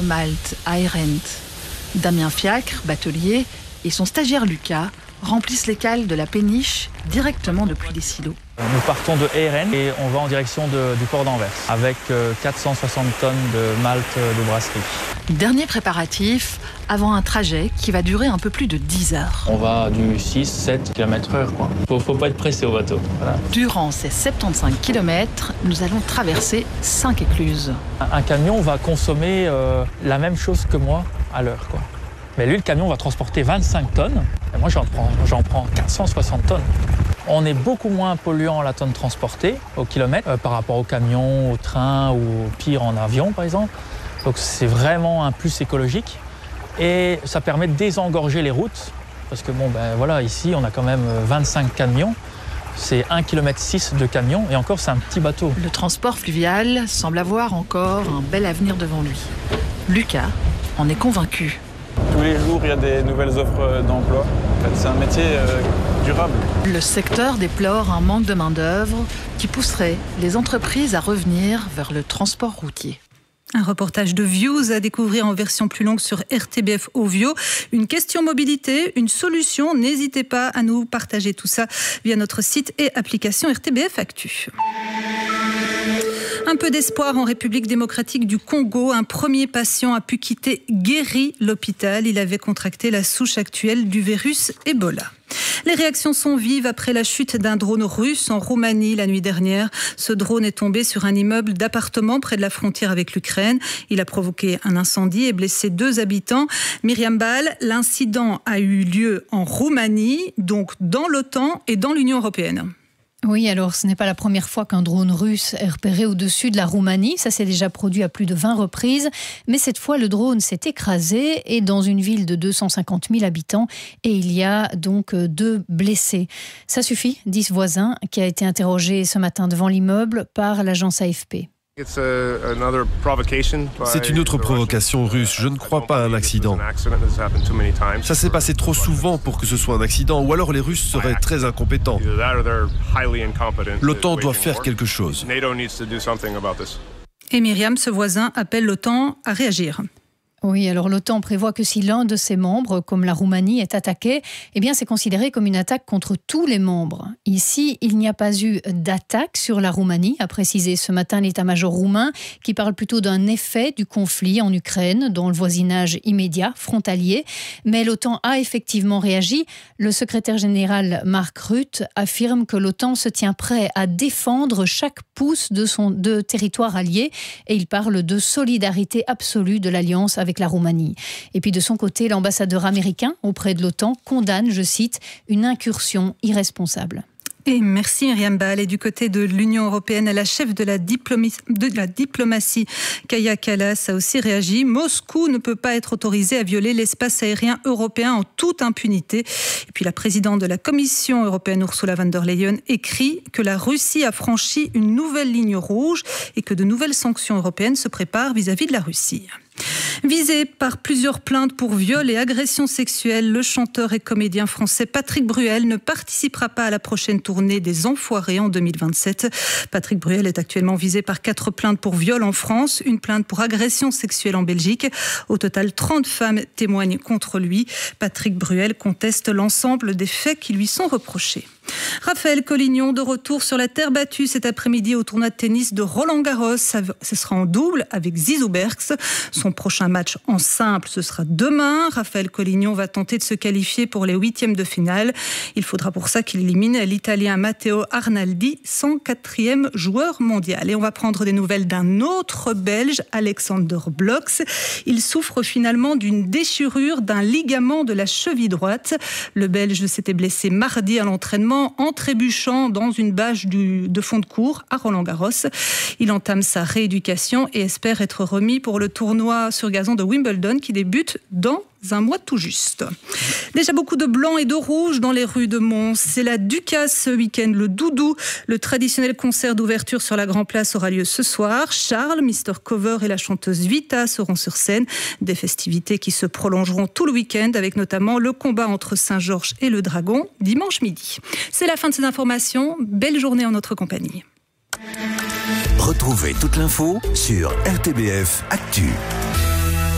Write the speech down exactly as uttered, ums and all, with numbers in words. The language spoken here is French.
Malte à Erent. Damien Fiacre, batelier, et son stagiaire Lucas remplissent les cales de la péniche directement depuis les silos. Nous partons de Erent et on va en direction de, du port d'Anvers avec quatre cent soixante tonnes de malt de brasserie. Dernier préparatif avant un trajet qui va durer un peu plus de dix heures. On va du six à sept kilomètres heure. Il ne faut pas être pressé au bateau. Voilà. Durant ces soixante-quinze kilomètres, nous allons traverser cinq écluses. Un, un camion va consommer euh, la même chose que moi à l'heure, quoi. Mais lui, le camion va transporter vingt-cinq tonnes. Et moi, j'en prends, j'en prends quatre cent soixante tonnes. On est beaucoup moins polluant à la tonne transportée au kilomètre euh, par rapport au camion, au train ou pire en avion, par exemple. Donc, c'est vraiment un plus écologique. Et ça permet de désengorger les routes. Parce que, bon, ben voilà, ici, on a quand même vingt-cinq camions. C'est un virgule six kilomètres de camion. Et encore, c'est un petit bateau. Le transport fluvial semble avoir encore un bel avenir devant lui. Lucas en est convaincu. Tous les jours, il y a des nouvelles offres d'emploi. En fait, c'est un métier euh, durable. Le secteur déplore un manque de main-d'œuvre qui pousserait les entreprises à revenir vers le transport routier. Un reportage de Views à découvrir en version plus longue sur R T B F Ovio. Une question mobilité, une solution. N'hésitez pas à nous partager tout ça via notre site et application R T B F Actu. Un peu d'espoir en République démocratique du Congo. Un premier patient a pu quitter guéri l'hôpital. Il avait contracté la souche actuelle du virus Ebola. Les réactions sont vives après la chute d'un drone russe en Roumanie la nuit dernière. Ce drone est tombé sur un immeuble d'appartements près de la frontière avec l'Ukraine. Il a provoqué un incendie et blessé deux habitants. Myriam Ball, l'incident a eu lieu en Roumanie, donc dans l'OTAN et dans l'Union européenne. Oui, alors ce n'est pas la première fois qu'un drone russe est repéré au-dessus de la Roumanie. Ça s'est déjà produit à plus de vingt reprises. Mais cette fois, le drone s'est écrasé et dans une ville de deux cent cinquante mille habitants. Et il y a donc deux blessés. Ça suffit, disent voisins, qui a été interrogé ce matin devant l'immeuble par l'agence A F P. C'est une autre provocation russe. Je ne crois pas à un accident. Ça s'est passé trop souvent pour que ce soit un accident, ou alors les Russes seraient très incompétents. L'OTAN doit faire quelque chose. Et Myriam, ce voisin, appelle l'OTAN à réagir. Oui, alors l'OTAN prévoit que si l'un de ses membres, comme la Roumanie, est attaqué, eh bien c'est considéré comme une attaque contre tous les membres. Ici, il n'y a pas eu d'attaque sur la Roumanie, a précisé ce matin l'état-major roumain, qui parle plutôt d'un effet du conflit en Ukraine, dans le voisinage immédiat, frontalier. Mais l'OTAN a effectivement réagi. Le secrétaire général Mark Rutte affirme que l'OTAN se tient prêt à défendre chaque pouce de son de territoire allié, et il parle de solidarité absolue de l'Alliance avec avec la Roumanie. Et puis de son côté, l'ambassadeur américain auprès de l'OTAN condamne, je cite, une incursion irresponsable. Et merci Myriam Ball. Et du côté de l'Union européenne, la chef de la, diplomi- de la diplomatie, Kaja Kallas, a aussi réagi. Moscou ne peut pas être autorisé à violer l'espace aérien européen en toute impunité. Et puis la présidente de la Commission européenne, Ursula von der Leyen, écrit que la Russie a franchi une nouvelle ligne rouge et que de nouvelles sanctions européennes se préparent vis-à-vis de la Russie. Visé par plusieurs plaintes pour viol et agression sexuelle, le chanteur et comédien français Patrick Bruel ne participera pas à la prochaine tournée des Enfoirés en deux mille vingt-sept. Patrick Bruel est actuellement visé par quatre plaintes pour viol en France, une plainte pour agression sexuelle en Belgique. Au total, trente femmes témoignent contre lui. Patrick Bruel conteste l'ensemble des faits qui lui sont reprochés. Raphaël Collignon de retour sur la terre battue cet après-midi au tournoi de tennis de Roland-Garros. Ce sera en double avec Zizou Bergs. Son prochain match en simple, ce sera demain. Raphaël Collignon va tenter de se qualifier pour les huitièmes de finale. Il faudra pour ça qu'il élimine l'Italien Matteo Arnaldi, cent quatrième joueur mondial. Et on va prendre des nouvelles d'un autre Belge, Alexander Bloks. Il souffre finalement d'une déchirure d'un ligament de la cheville droite. Le Belge s'était blessé mardi à l'entraînement en trébuchant dans une bâche du, de fond de cours à Roland-Garros. Il entame sa rééducation et espère être remis pour le tournoi sur gazon de Wimbledon qui débute dans un mois tout juste. Déjà beaucoup de blanc et de rouge dans les rues de Mons. C'est la Ducasse ce week-end, le Doudou. Le traditionnel concert d'ouverture sur la Grand Place aura lieu ce soir. Charles, mister Cover et la chanteuse Vita seront sur scène. Des festivités qui se prolongeront tout le week-end avec notamment le combat entre Saint-Georges et le Dragon dimanche midi. C'est la fin de ces informations. Belle journée en notre compagnie. Retrouvez toute l'info sur R T B F Actu.